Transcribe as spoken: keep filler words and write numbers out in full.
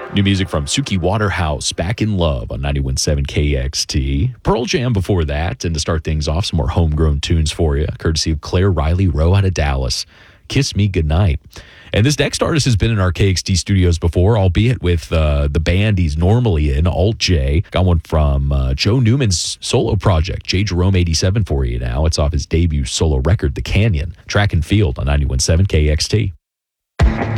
New music from Suki Waterhouse, Back in Love on ninety-one point seven K X T. Pearl Jam before that. And to start things off, some more homegrown tunes for you, courtesy of Claire Riley Rowe out of Dallas. Kiss Me Goodnight. And this next artist has been in our K X T studios before, albeit with uh, the band he's normally in, Alt J. Got one from uh, Joe Newman's solo project, J. Jerome eighty-seven for you now. It's off his debut solo record, The Canyon. Track and Field on ninety-one point seven K X T.